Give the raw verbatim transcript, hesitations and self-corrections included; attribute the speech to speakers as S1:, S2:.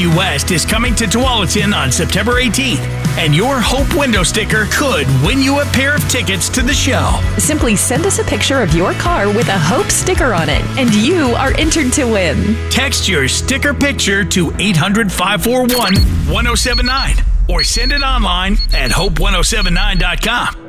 S1: Energy West is coming to Tualatin on September eighteenth, and your Hope window sticker could win you a pair of tickets to the show.
S2: Simply send us a picture of your car with a Hope sticker on it, and you are entered to win.
S1: Text your sticker picture to eight hundred, five four one, one oh seven nine or send it online at hope ten seventy-nine dot com.